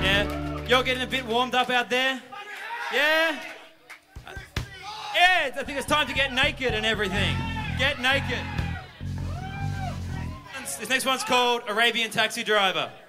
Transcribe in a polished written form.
Yeah? You're getting a bit warmed up out there? Yeah? Yeah, I think it's time to get naked and everything. Get naked. This next one's called Arabian Taxi Driver.